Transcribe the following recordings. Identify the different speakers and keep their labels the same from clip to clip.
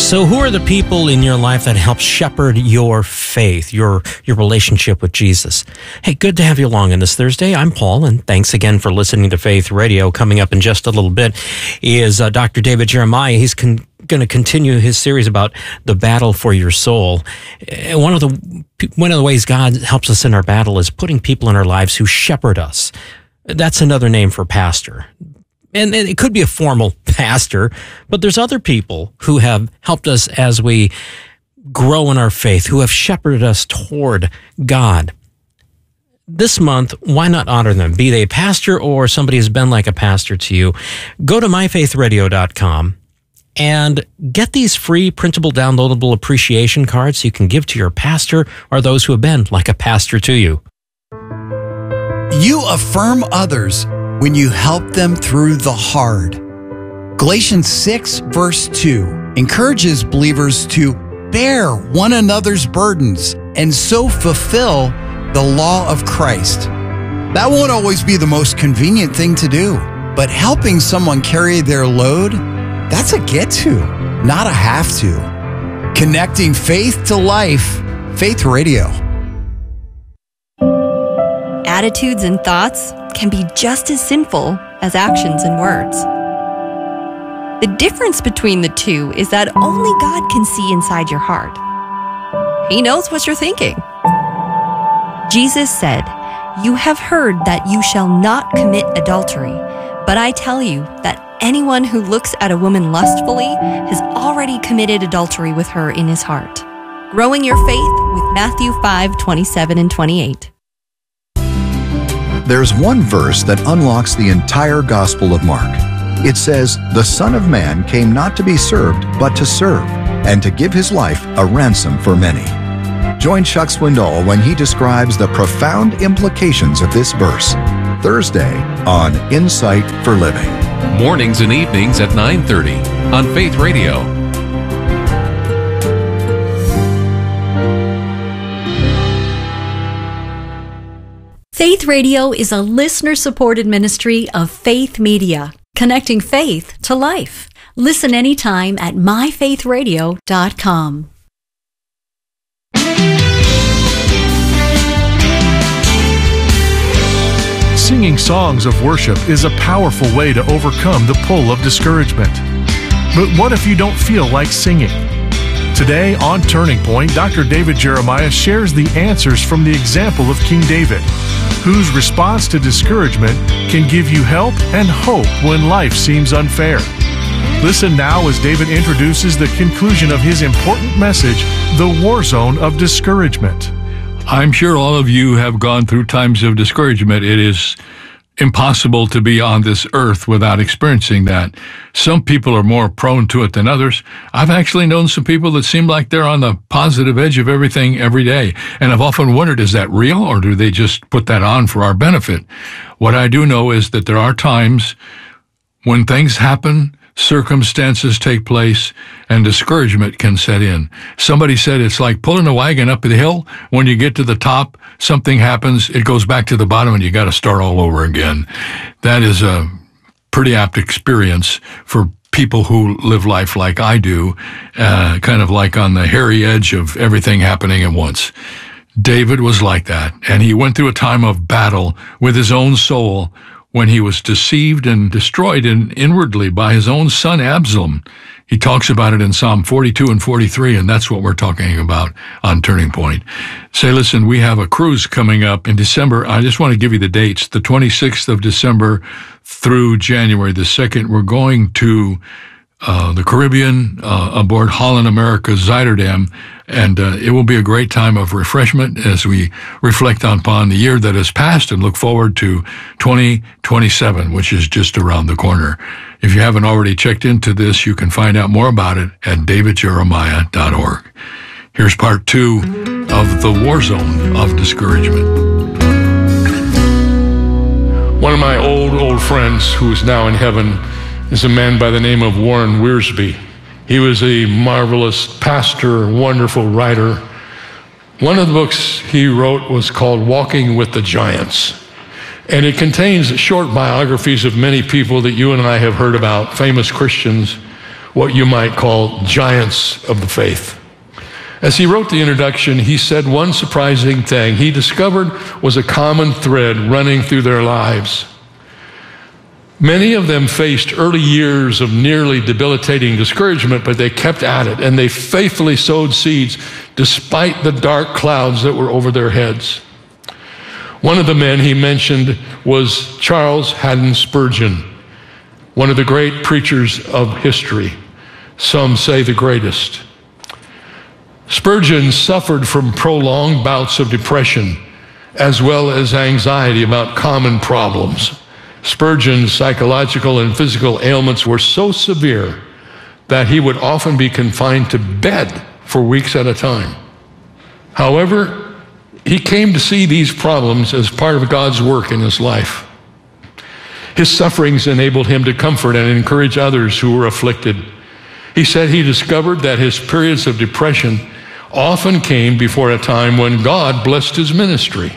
Speaker 1: So who are the people in your life that help shepherd your faith, your relationship with Jesus? Hey, good to have you along on this Thursday. I'm Paul, and thanks again for listening to Faith Radio. Coming up in just a little bit is Dr. David Jeremiah. He's going to continue his series about the battle for your soul. One of the ways God helps us in our battle is putting people in our lives who shepherd us. That's another name for pastor. And it could be a formal pastor, but there's other people who have helped us as we grow in our faith, who have shepherded us toward God. This month, why not honor them? Be they a pastor or somebody who's been like a pastor to you. Go to myfaithradio.com and get these free printable, downloadable appreciation cards so you can give to your pastor or those who have been like a pastor to you.
Speaker 2: You affirm others when you help them through the hard. Galatians 6 verse 2 encourages believers to bear one another's burdens and so fulfill the law of Christ. That won't always be the most convenient thing to do, but helping someone carry their load, that's a get to, not a have to. Connecting faith to life, Faith Radio.
Speaker 3: Attitudes and thoughts can be just as sinful as actions and words. The difference between the two is that only God can see inside your heart. He knows what you're thinking. Jesus said, "You have heard that you shall not commit adultery, but I tell you that anyone who looks at a woman lustfully has already committed adultery with her in his heart." Growing your faith with Matthew 5:27 and 28.
Speaker 4: There's one verse that unlocks the entire Gospel of Mark. It says, "The Son of Man came not to be served, but to serve, and to give his life a ransom for many." Join Chuck Swindoll when he describes the profound implications of this verse, Thursday on Insight for Living.
Speaker 5: Mornings and evenings at 9:30 on Faith Radio.
Speaker 6: Faith Radio is a listener-supported ministry of Faith Media, connecting faith to life. Listen anytime at myfaithradio.com.
Speaker 7: Singing songs of worship is a powerful way to overcome the pull of discouragement. But what if you don't feel like singing? Today on Turning Point, Dr. David Jeremiah shares the answers from the example of King David, whose response to discouragement can give you help and hope when life seems unfair. Listen now as David introduces the conclusion of his important message, The War Zone of Discouragement.
Speaker 8: I'm sure all of you have gone through times of discouragement. It is impossible to be on this earth without experiencing that. Some people are more prone to it than others. I've actually known some people that seem like they're on the positive edge of everything every day. And I've often wondered, is that real, or do they just put that on for our benefit? What I do know is that there are times when things happen, circumstances take place, and discouragement can set in. Somebody said it's like pulling a wagon up the hill. When you get to the top, something happens, it goes back to the bottom, and you got to start all over again. That is a pretty apt experience for people who live life like I do, kind of like on the hairy edge of everything happening at once. David was like that, and he went through a time of battle with his own soul when he was deceived and destroyed inwardly by his own son Absalom. He talks about it in Psalm 42 and 43, and that's what we're talking about on Turning Point. Say, listen, we have a cruise coming up in December. I just want to give you the dates. The 26th of December through January the 2nd, we're going to the Caribbean aboard Holland America Zuiderdam, and it will be a great time of refreshment as we reflect upon the year that has passed and look forward to 2027, which is just around the corner. If you haven't already checked into this, you can find out more about it at davidjeremiah.org. Here's part 2 of The War Zone of Discouragement.
Speaker 9: One of my old friends who is now in heaven is a man by the name of Warren Wiersbe. He was a marvelous pastor, wonderful writer. One of the books he wrote was called Walking with the Giants, and it contains short biographies of many people that you and I have heard about, famous Christians. what you might call giants of the faith. As he wrote the introduction, he said one surprising thing he discovered was a common thread running through their lives. Many of them faced early years of nearly debilitating discouragement, but they kept at it, and they faithfully sowed seeds despite the dark clouds that were over their heads. One of the men he mentioned was Charles Haddon Spurgeon, one of the great preachers of history. Some say the greatest. Spurgeon suffered from prolonged bouts of depression, as well as anxiety about common problems. Spurgeon's psychological and physical ailments were so severe that he would often be confined to bed for weeks at a time. However, he came to see these problems as part of God's work in his life. His sufferings enabled him to comfort and encourage others who were afflicted. He said he discovered that his periods of depression often came before a time when God blessed his ministry.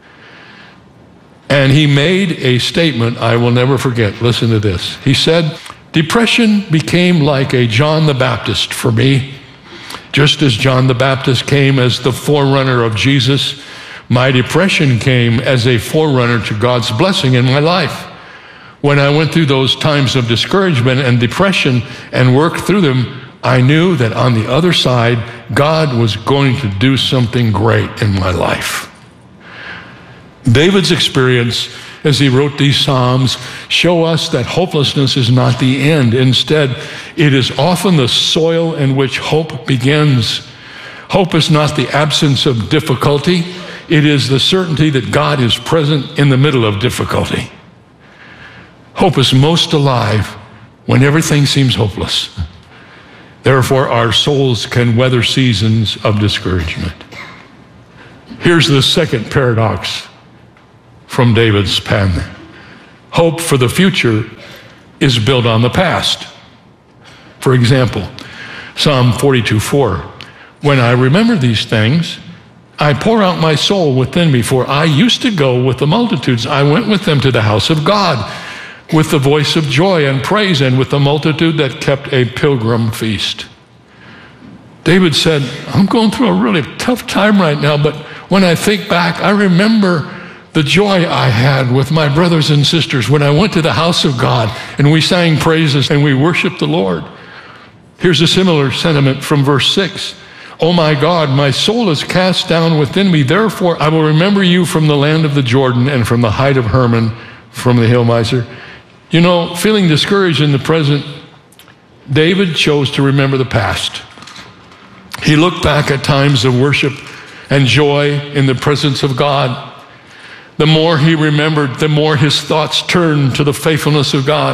Speaker 9: And he made a statement I will never forget. Listen to this. He said, "Depression became like a John the Baptist for me. Just as John the Baptist came as the forerunner of Jesus, my depression came as a forerunner to God's blessing in my life. When I went through those times of discouragement and depression and worked through them, I knew that on the other side, God was going to do something great in my life." David's experience as he wrote these Psalms show us that hopelessness is not the end. Instead, it is often the soil in which hope begins. Hope is not the absence of difficulty. It is the certainty that God is present in the middle of difficulty. Hope is most alive when everything seems hopeless. Therefore, our souls can weather seasons of discouragement. Here's the second paradox from David's pen. Hope for the future is built on the past. For example, Psalm 42:4, "When I remember these things, I pour out my soul within me, for I used to go with the multitudes. I went with them to the house of God, with the voice of joy and praise, and with the multitude that kept a pilgrim feast." David said, "I'm going through a really tough time right now, but when I think back, I remember the joy I had with my brothers and sisters when I went to the house of God and we sang praises and we worshiped the Lord." Here's a similar sentiment from verse 6. "Oh my God, my soul is cast down within me. Therefore, I will remember you from the land of the Jordan and from the height of Hermon, from the hill miser." You know, feeling discouraged in the present, David chose to remember the past. He looked back at times of worship and joy in the presence of God. The more he remembered, the more his thoughts turned to the faithfulness of God.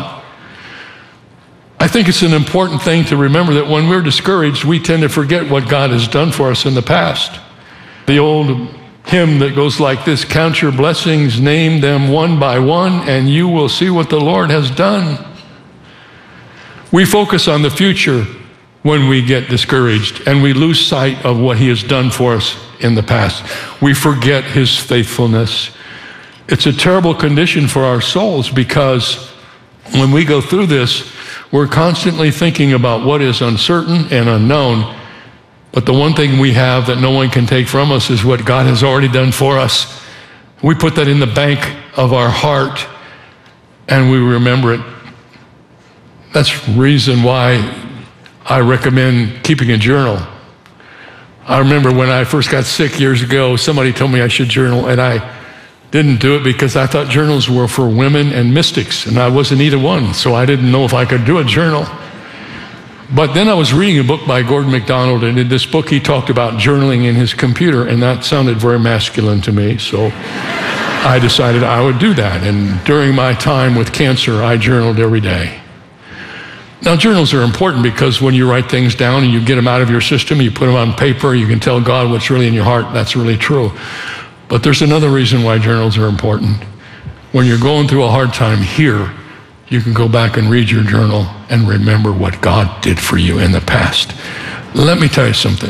Speaker 9: I think it's an important thing to remember that when we're discouraged, we tend to forget what God has done for us in the past. The old hymn that goes like this, "Count your blessings, name them one by one, and you will see what the Lord has done." We focus on the future when we get discouraged, and we lose sight of what he has done for us in the past. We forget his faithfulness. It's a terrible condition for our souls because when we go through this, we're constantly thinking about what is uncertain and unknown. But the one thing we have that no one can take from us is what God has already done for us. We put that in the bank of our heart and we remember it. That's the reason why I recommend keeping a journal. I remember when I first got sick years ago, somebody told me I should journal, and I didn't do it because I thought journals were for women and mystics, and I wasn't either one, so I didn't know if I could do a journal. But then I was reading a book by Gordon MacDonald, and in this book he talked about journaling in his computer, and that sounded very masculine to me, so I decided I would do that. And during my time with cancer, I journaled every day. Now, journals are important because when you write things down and you get them out of your system, you put them on paper, you can tell God what's really in your heart. That's really true. But there's another reason why journals are important. When you're going through a hard time here, you can go back and read your journal and remember what God did for you in the past. Let me tell you something.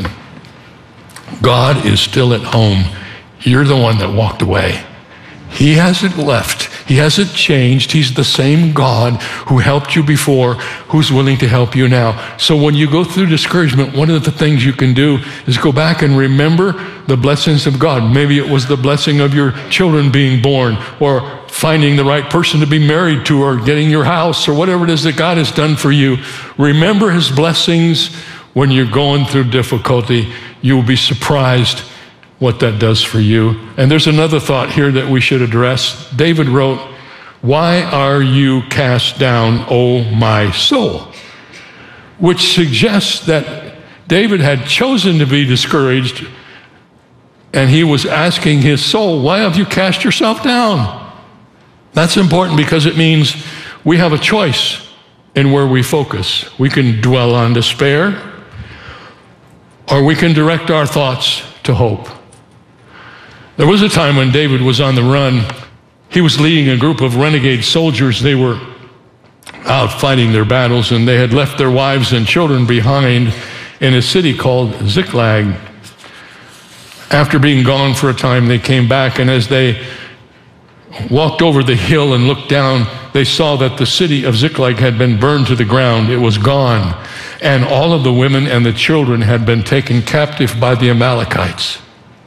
Speaker 9: God is still at home. You're the one that walked away. He hasn't left. He hasn't changed. He's the same God who helped you before, who's willing to help you now. So when you go through discouragement, one of the things you can do is go back and remember the blessings of God. Maybe it was the blessing of your children being born, or finding the right person to be married to, or getting your house, or whatever it is that God has done for you. Remember his blessings when you're going through difficulty. You will be surprised what that does for you. And there's another thought here that we should address. David wrote, "Why are you cast down, O my soul?" Which suggests that David had chosen to be discouraged, and he was asking his soul, why have you cast yourself down? That's important because it means we have a choice in where we focus. We can dwell on despair, or we can direct our thoughts to hope. There was a time when David was on the run. He was leading a group of renegade soldiers. They were out fighting their battles, and they had left their wives and children behind in a city called Ziklag. After being gone for a time, they came back, and as they walked over the hill and looked down, they saw that the city of Ziklag had been burned to the ground. It was gone, and all of the women and the children had been taken captive by the Amalekites.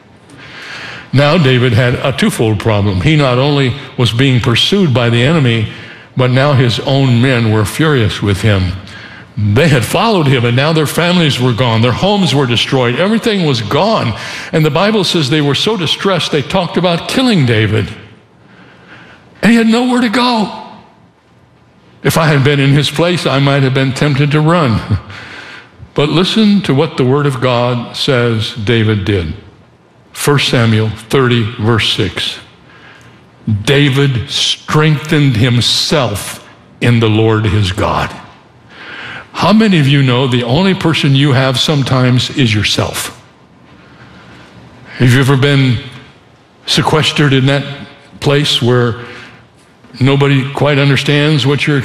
Speaker 9: Now David had a twofold problem. He not only was being pursued by the enemy, but now his own men were furious with him. They had followed him, and now their families were gone. Their homes were destroyed. Everything was gone. And the Bible says they were so distressed, they talked about killing David. And he had nowhere to go. If I had been in his place, I might have been tempted to run. But listen to what the Word of God says David did. 1 Samuel 30, verse 6. David strengthened himself in the Lord his God. How many of you know the only person you have sometimes is yourself? Have you ever been sequestered in that place where nobody quite understands what you're